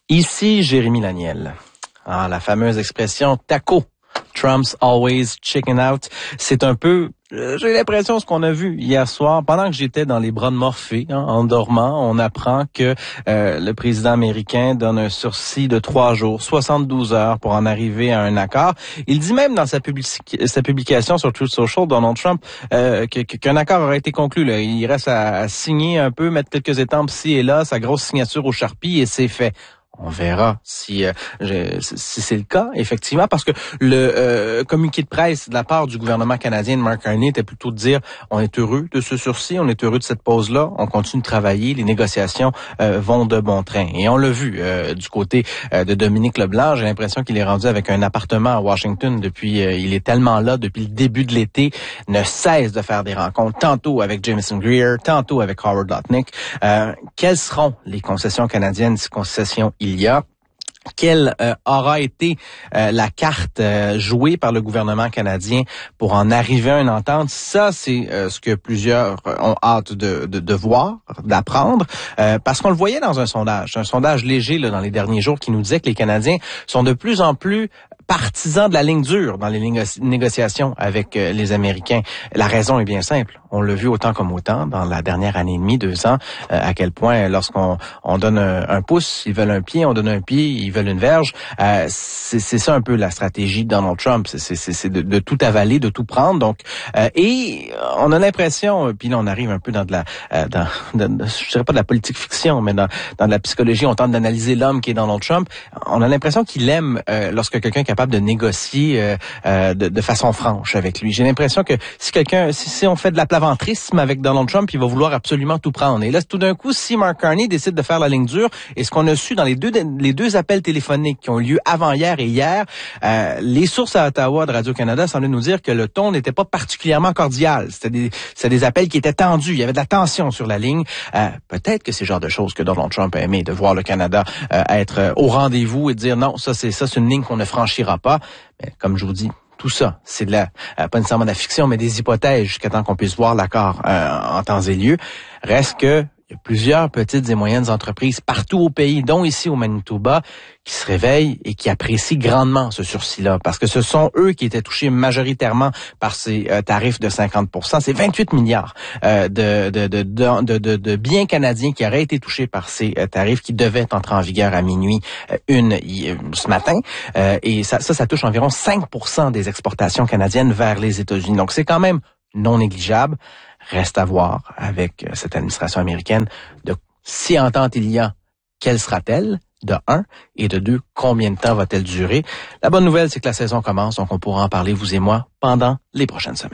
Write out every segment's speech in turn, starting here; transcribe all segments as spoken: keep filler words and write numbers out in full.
Ici Jérémy Laniel. Ah, la fameuse expression taco. Trump's always chicken out. C'est un peu, euh, j'ai l'impression, ce qu'on a vu hier soir, pendant que j'étais dans les bras de Morphée, hein, en dormant, on apprend que euh, le président américain donne un sursis de trois jours, soixante-douze heures pour en arriver à un accord. Il dit même dans sa, publici- sa publication sur Truth Social, Donald Trump, euh, que, que, qu'un accord aurait été conclu. Là. Il reste à, à signer un peu, mettre quelques étampes ci et là, sa grosse signature au Sharpie et c'est fait. On verra si euh, je, si c'est le cas, effectivement, parce que le euh, communiqué de presse de la part du gouvernement canadien de Mark Carney était plutôt de dire on est heureux de ce sursis, on est heureux de cette pause-là, on continue de travailler, les négociations euh, vont de bon train. Et on l'a vu euh, du côté euh, de Dominique Leblanc, j'ai l'impression qu'il est rendu avec un appartement à Washington depuis, euh, il est tellement là depuis le début de l'été, ne cesse de faire des rencontres, tantôt avec Jameson Greer, tantôt avec Howard Lutnick. Euh, quelles seront les concessions canadiennes, si concessions il y a? Quelle euh, aura été euh, la carte euh, jouée par le gouvernement canadien pour en arriver à une entente? Ça, c'est euh, ce que plusieurs ont hâte de, de, de voir, d'apprendre, euh, parce qu'on le voyait dans un sondage, un sondage léger là, dans les derniers jours qui nous disait que les Canadiens sont de plus en plus partisans de la ligne dure dans les négo- négociations avec euh, les Américains. La raison est bien simple. On l'a vu autant comme autant dans la dernière année et demie, deux ans, euh, à quel point lorsqu'on on donne un, un pouce, ils veulent un pied, on donne un pied, ils veulent une verge. Euh, c'est, c'est ça un peu la stratégie de Donald Trump, c'est, c'est, c'est de, de tout avaler, de tout prendre. Donc, euh, et on a l'impression, puis là on arrive un peu dans de la, euh, dans, de, je dirais pas de la politique fiction, mais dans, dans de la psychologie, on tente d'analyser l'homme qui est Donald Trump. On a l'impression qu'il aime euh, lorsque quelqu'un est capable de négocier euh, euh, de, de façon franche avec lui. J'ai l'impression que si quelqu'un, si, si on fait de la plaventrisme avec Donald Trump, il va vouloir absolument tout prendre. Et là, tout d'un coup, si Mark Carney décide de faire la ligne dure, et ce qu'on a su dans les deux les deux appels téléphoniques qui ont eu lieu avant hier et hier, euh, les sources à Ottawa de Radio-Canada semblaient nous dire que le ton n'était pas particulièrement cordial. C'était des, c'était des appels qui étaient tendus. Il y avait de la tension sur la ligne. Euh, peut-être que c'est le genre de choses que Donald Trump a aimé, de voir le Canada euh, être au rendez-vous et de dire non, ça c'est ça c'est une ligne qu'on ne franchira pas. Mais comme je vous dis, tout ça, c'est de la, euh, pas nécessairement de la fiction, mais des hypothèses jusqu'à temps qu'on puisse voir l'accord euh, en temps et lieu. Reste que il y a plusieurs petites et moyennes entreprises partout au pays, dont ici au Manitoba, qui se réveillent et qui apprécient grandement ce sursis-là, parce que ce sont eux qui étaient touchés majoritairement par ces euh, tarifs de cinquante pour cent. C'est vingt-huit milliards euh, de, de, de, de, de, de biens canadiens qui auraient été touchés par ces euh, tarifs qui devaient entrer en vigueur à minuit euh, une euh, ce matin. Euh, et ça, ça, ça touche environ cinq pour cent des exportations canadiennes vers les États-Unis. Donc, c'est quand même non négligeable. Reste à voir avec cette administration américaine de si entente il y a, quelle sera-t-elle, de un, et de deux, combien de temps va-t-elle durer? La bonne nouvelle, c'est que la saison commence, donc on pourra en parler, vous et moi, pendant les prochaines semaines.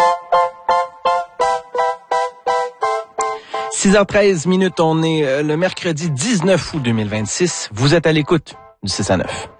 six heures treize minutes, on est le mercredi dix-neuf août deux mille vingt-six. Vous êtes à l'écoute du six à neuf.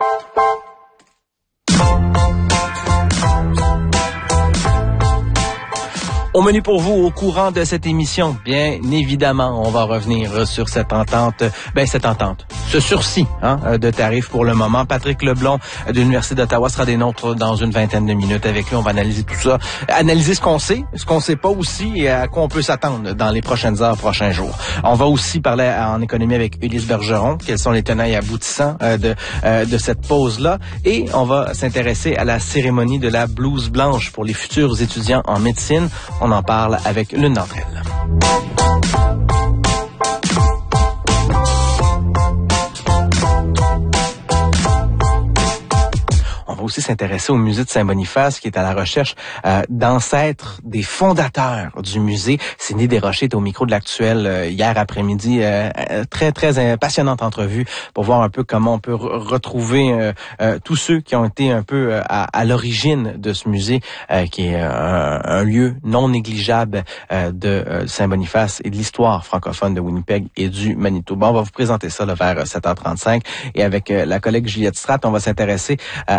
Au menu pour vous, au courant de cette émission, bien évidemment, on va revenir sur cette entente, ben cette entente, ce sursis hein, de tarifs pour le moment. Patrick Leblond de l'Université d'Ottawa sera des nôtres dans une vingtaine de minutes. Avec lui, on va analyser tout ça, analyser ce qu'on sait, ce qu'on sait pas aussi et à quoi on peut s'attendre dans les prochaines heures, prochains jours. On va aussi parler en économie avec Ulysse Bergeron, quels sont les tenants et aboutissants euh, de, euh, de cette pause-là. Et on va s'intéresser à la cérémonie de la blouse blanche pour les futurs étudiants en médecine. On en parle avec l'une d'entre elles. On va aussi s'intéresser au musée de Saint-Boniface qui est à la recherche euh, d'ancêtres des fondateurs du musée. Sidney Desrochers est au micro de l'Actuel euh, hier après-midi. Euh, très, très euh, passionnante entrevue pour voir un peu comment on peut re- retrouver euh, euh, tous ceux qui ont été un peu euh, à, à l'origine de ce musée euh, qui est euh, un, un lieu non négligeable euh, de euh, Saint-Boniface et de l'histoire francophone de Winnipeg et du Manitoba. On va vous présenter ça là, vers sept heures trente-cinq et avec euh, la collègue Juliette Stratt, on va s'intéresser à, à ces travaux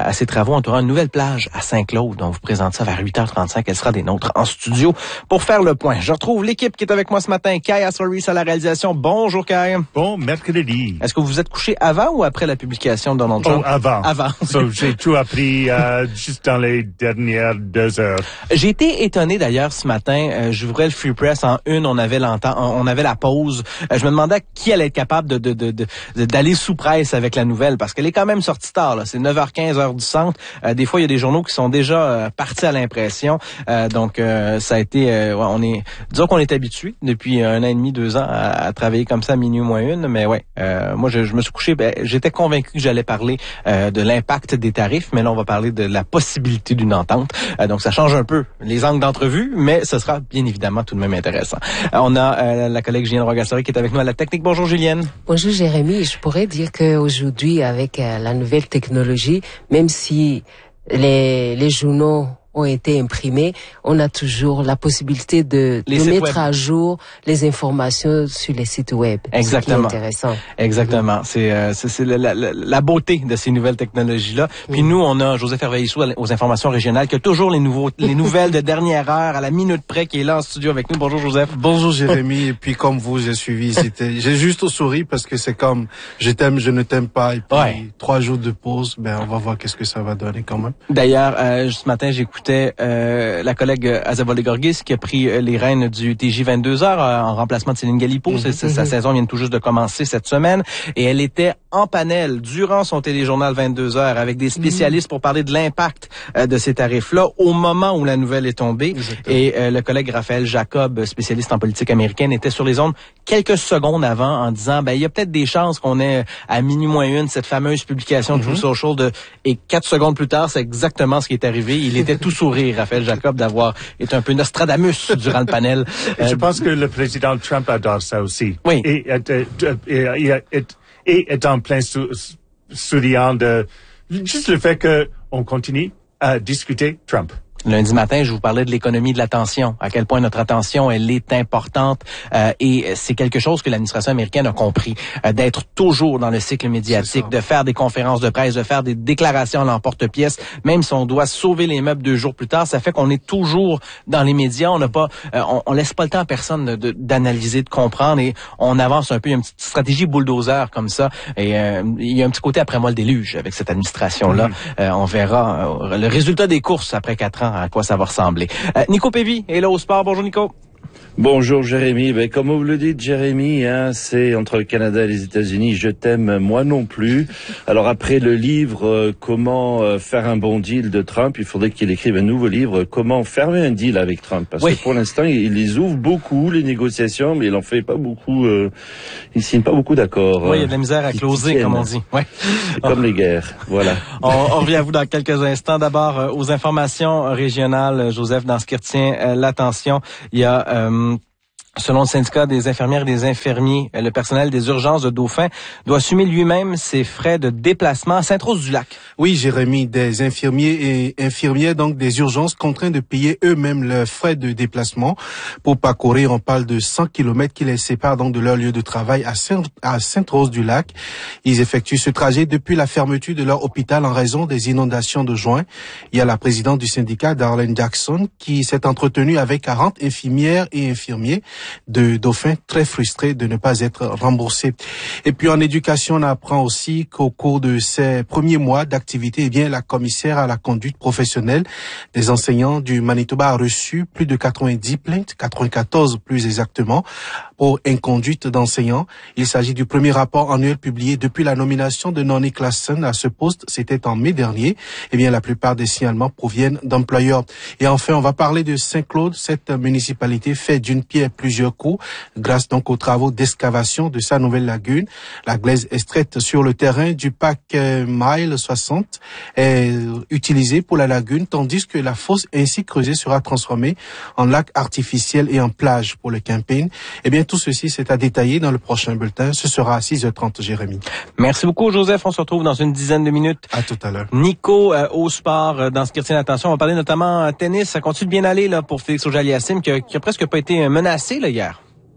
travaux entourant une nouvelle plage à Saint-Claude. On vous présente ça vers huit heures trente-cinq. Elle sera des nôtres en studio pour faire le point. Je retrouve l'équipe qui est avec moi ce matin. Kai Assoris à la réalisation. Bonjour Kai. Bon mercredi. Est-ce que vous vous êtes couché avant ou après la publication de Donald Trump? Oh, avant. Avant. So, j'ai tout appris euh, juste dans les dernières deux heures. J'ai été étonné d'ailleurs ce matin. Euh, j'ouvrais le Free Press en une. On avait l'entend, on avait la pause. Euh, je me demandais qui allait être capable de, de, de, de d'aller sous presse avec la nouvelle parce qu'elle est quand même sortie tard. Là. C'est neuf heures quinze heure du centre. Euh, des fois, il y a des journaux qui sont déjà euh, partis à l'impression. Euh, donc, euh, ça a été... Euh, ouais, on est, disons qu'on est habitué depuis un an et demi, deux ans à, à travailler comme ça, minuit moins une. Mais ouais, euh, moi, je, je me suis couché... Ben, j'étais convaincu que j'allais parler euh, de l'impact des tarifs, mais là, on va parler de la possibilité d'une entente. Euh, donc, ça change un peu les angles d'entrevue, mais ce sera bien évidemment tout de même intéressant. Euh, on a euh, la collègue Julienne Rogassari qui est avec nous à la technique. Bonjour, Julienne. Bonjour, Jérémy. Je pourrais dire qu'aujourd'hui, avec euh, la nouvelle technologie, même si les, les journaux ont été imprimés, on a toujours la possibilité de, de mettre web. à jour les informations sur les sites web. Exactement. C'est intéressant. Exactement. Mm-hmm. C'est, euh, c'est, c'est la, la, la beauté de ces nouvelles technologies-là. Puis mm-hmm. nous, on a Joseph Herveillissou aux informations régionales qui a toujours les nouveaux, les nouvelles de dernière heure à la minute près qui est là en studio avec nous. Bonjour Joseph. Bonjour Jérémy. Et puis comme vous, j'ai suivi. C'était, j'ai juste souri parce que c'est comme je t'aime, je ne t'aime pas. Et puis ouais. trois jours de pause. Ben on va voir qu'est-ce que ça va donner quand même. D'ailleurs, euh, ce matin, j'écoutais Euh, la collègue Azavole Gorgis qui a pris euh, les rênes du T J vingt-deux heures euh, en remplacement de Céline Galipo. Mm-hmm. C'est, c'est, sa saison vient tout juste de commencer cette semaine et elle était en panel durant son téléjournal vingt-deux heures avec des spécialistes mm-hmm. pour parler de l'impact euh, de ces tarifs-là au moment où la nouvelle est tombée. Exactement. Et euh, le collègue Raphaël Jacob, spécialiste en politique américaine, était sur les ondes quelques secondes avant en disant ben il y a peut-être des chances qu'on ait à minuit moins une cette fameuse publication de mm-hmm. True Social de et quatre secondes plus tard c'est exactement ce qui est arrivé. Il était tout sourire, Raphaël Jacob, d'avoir été un peu Nostradamus durant le panel. Euh, Je pense que le président Trump adore ça aussi. Oui. Et, et, et, et, et, et est en plein sou, souriant de juste le fait qu'on continue à discuter Trump. Lundi matin, je vous parlais de l'économie de l'attention, à quel point notre attention, elle est importante euh, et c'est quelque chose que l'administration américaine a compris, euh, d'être toujours dans le cycle médiatique, de faire des conférences de presse, de faire des déclarations à l'emporte-pièce, même si on doit sauver les meubles deux jours plus tard, ça fait qu'on est toujours dans les médias, on n'a pas, euh, on, on laisse pas le temps à personne de, de, d'analyser, de comprendre et on avance un peu, il y a une petite stratégie bulldozer comme ça et euh, il y a un petit côté après moi le déluge avec cette administration-là. Mm-hmm. Euh, on verra euh, le résultat des courses après quatre ans. À quoi ça va ressembler. Euh, Nico Pévy est là au sport. Bonjour Nico. Bonjour Jérémy. Ben, comme vous le dites Jérémy, hein, c'est entre le Canada et les États-Unis. Je t'aime moi non plus. Alors après le livre euh, Comment euh, faire un bon deal de Trump, il faudrait qu'il écrive un nouveau livre Comment fermer un deal avec Trump. Parce oui. que pour l'instant, il, il les ouvre beaucoup les négociations, mais il en fait pas beaucoup. Euh, il signe pas beaucoup d'accords. Oui, il y a de la misère à closer, comme on dit. Ouais. C'est comme les guerres. Voilà. on, on revient à vous dans quelques instants. D'abord euh, aux informations régionales, Joseph, dans ce qui retient euh, l'attention, il y a euh, selon le syndicat des infirmières et des infirmiers, le personnel des urgences de Dauphin doit assumer lui-même ses frais de déplacement à Sainte-Rose-du-Lac. Oui, Jérémy, des infirmiers et infirmières donc des urgences contraints de payer eux-mêmes leurs frais de déplacement pour parcourir. On parle de cent kilomètres qui les séparent donc de leur lieu de travail à, Saint- à Sainte-Rose-du-Lac. Ils effectuent ce trajet depuis la fermeture de leur hôpital en raison des inondations de juin. Il y a la présidente du syndicat, Darlene Jackson, qui s'est entretenue avec quarante infirmières et infirmiers de Dauphin, très frustrés de ne pas être remboursés. Et puis en éducation, on apprend aussi qu'au cours de ces premiers mois d'activité, eh bien la commissaire à la conduite professionnelle des enseignants du Manitoba a reçu plus de quatre-vingt-dix plaintes, quatre-vingt-quatorze plus exactement, pour inconduite d'enseignants. Il s'agit du premier rapport annuel publié depuis la nomination de Noni Klassen à ce poste. C'était en mai dernier. Eh bien la plupart des signalements proviennent d'employeurs. Et enfin, on va parler de Saint-Claude. Cette municipalité fait d'une pierre plusieurs coups grâce donc aux travaux d'excavation de sa nouvelle lagune. La glaise extraite sur le terrain du parc euh, Mile soixante est utilisée pour la lagune, tandis que la fosse ainsi creusée sera transformée en lac artificiel et en plage pour le camping. Eh bien, tout ceci, c'est à détailler dans le prochain bulletin. Ce sera à six heures trente, Jérémy. Merci beaucoup, Joseph. On se retrouve dans une dizaine de minutes. À tout à l'heure. Nico, euh, au sport, euh, dans ce qui retient l'attention, on va parler notamment tennis. Ça continue de bien aller là pour Félix Auger-Aliassime, qui a, qui a presque pas été menacé là hier.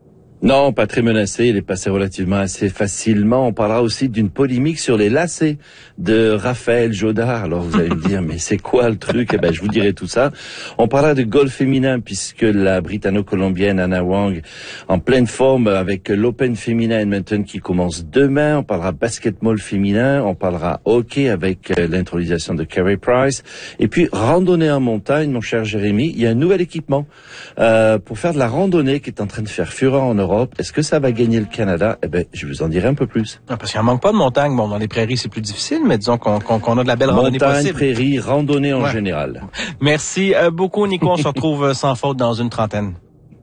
Non, pas très menacé. Il est passé relativement assez facilement. On parlera aussi d'une polémique sur les lacets de Raphaël Jodard. Alors vous allez me dire, mais c'est quoi le truc? Eh ben, je vous dirai tout ça. On parlera de golf féminin puisque la britanno-colombienne Anna Wang, en pleine forme avec l'Open féminin Edmonton qui commence demain. On parlera basketball féminin. On parlera hockey avec l'intronisation de Carey Price. Et puis randonnée en montagne, mon cher Jérémy. Il y a un nouvel équipement euh, pour faire de la randonnée qui est en train de faire fureur en Europe. Est-ce que ça va gagner le Canada? Eh ben, je vous en dirai un peu plus. Non, parce qu'il n'y en manque pas de montagne. Bon, dans les prairies, c'est plus difficile, mais disons qu'on, qu'on, qu'on a de la belle randonnée Montagne, possible. prairies, randonnée en Ouais. général. Merci euh, beaucoup, Nico. On se retrouve euh, sans faute dans une trentaine.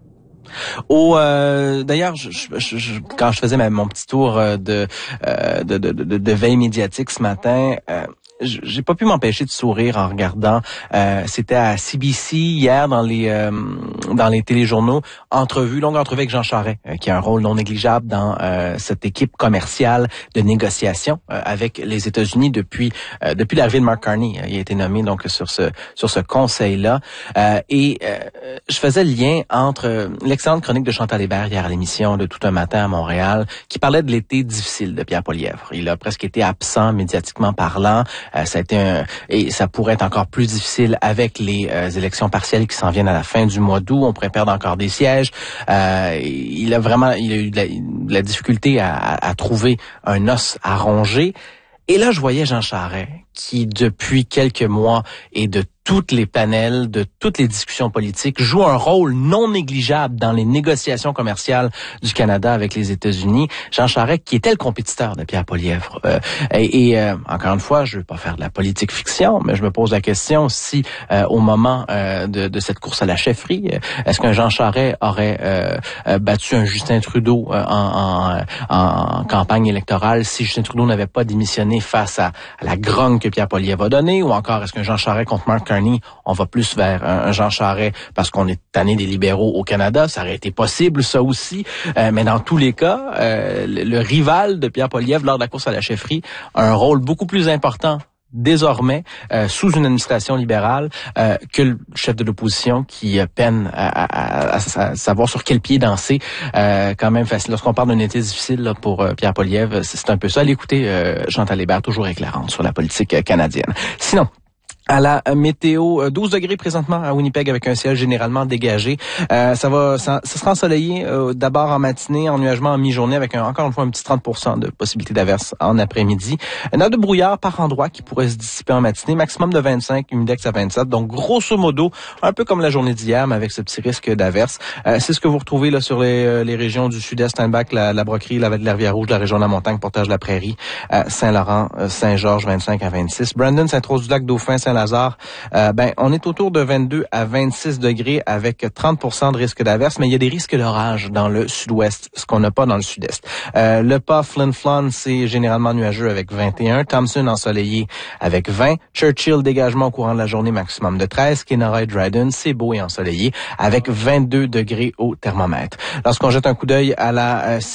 Au, euh, d'ailleurs, je, je, je, quand je faisais ma, mon petit tour euh, de, euh, de, de, de, de veille médiatique ce matin, euh, j'ai pas pu m'empêcher de sourire en regardant. Euh, c'était à C B C hier dans les euh, dans les téléjournaux, entrevue, longue entrevue avec Jean Charest, euh, qui a un rôle non négligeable dans euh, cette équipe commerciale de négociation euh, avec les États-Unis depuis euh, depuis l'arrivée de Mark Carney. Il a été nommé donc sur ce sur ce conseil-là. Euh, et euh, je faisais le lien entre l'excellente chronique de Chantal Hébert hier à l'émission de Tout un matin à Montréal, qui parlait de l'été difficile de Pierre Poilievre. Il a presque été absent médiatiquement parlant. Euh, ça a été un, et ça pourrait être encore plus difficile avec les euh, élections partielles qui s'en viennent à la fin du mois d'août. On pourrait perdre encore des sièges. Euh, il a vraiment, il a eu de la, de la difficulté à, à, à trouver un os à ronger. Et là, je voyais Jean Charest, qui depuis quelques mois et de toutes les panels, de toutes les discussions politiques, joue un rôle non négligeable dans les négociations commerciales du Canada avec les États-Unis. Jean Charest, qui était le compétiteur de Pierre Poilievre. Euh, et et euh, encore une fois, je ne veux pas faire de la politique fiction, mais je me pose la question si, euh, au moment euh, de, de cette course à la chefferie, euh, est-ce qu'un Jean Charest aurait euh, euh, battu un Justin Trudeau euh, en, en, en campagne électorale si Justin Trudeau n'avait pas démissionné face à, à la grogne que Pierre Poilievre a donnée, ou encore est-ce qu'un Jean Charest contre Mark Carney, on va plus vers un, un Jean Charest parce qu'on est tanné des libéraux au Canada, ça aurait été possible ça aussi, euh, mais dans tous les cas, euh, le, le rival de Pierre Poilievre lors de la course à la chefferie a un rôle beaucoup plus important désormais euh, sous une administration libérale euh, que le chef de l'opposition qui euh, peine à, à, à, à savoir sur quel pied danser. Euh, quand même facile. Lorsqu'on parle d'un été difficile là, pour euh, Pierre Poilievre, c'est, c'est un peu ça. Allez écouter euh, Chantal Hébert, toujours éclairante sur la politique euh, canadienne. Sinon, à la météo, douze degrés présentement à Winnipeg avec un ciel généralement dégagé. Euh, ça va, ça, ça sera ensoleillé euh, d'abord en matinée, ennuagement en mi-journée avec un, encore une fois un petit trente pour cent de possibilité d'averse en après-midi. Un heure de brouillard par endroit qui pourrait se dissiper en matinée, maximum de vingt-cinq, humidex à vingt-sept. Donc grosso modo, un peu comme la journée d'hier, mais avec ce petit risque d'averse. Euh, c'est ce que vous retrouvez là sur les, euh, les régions du sud-est, Steinbach, la, la Broquerie, la Vallée de la Rivière-Rouge, la région de la Montagne, Portage-la-Prairie, euh, Saint-Laurent, euh, Saint-Georges, vingt-cinq à vingt-six. Brandon, Sainte-Rose-du-Lac, Dauphin, Saint-Lazare, Euh, ben, on est autour de vingt-deux à vingt-six degrés avec trente pour cent de risque d'averse, mais il y a des risques d'orage dans le sud-ouest, ce qu'on n'a pas dans le sud-est. Euh, le pas Flin Flon, c'est généralement nuageux avec vingt et un. Thompson, ensoleillé avec vingt. Churchill, dégagement au courant de la journée, maximum de treize. Kenora et Dryden, c'est beau et ensoleillé avec vingt-deux degrés au thermomètre. Lorsqu'on jette un coup d'œil à la euh,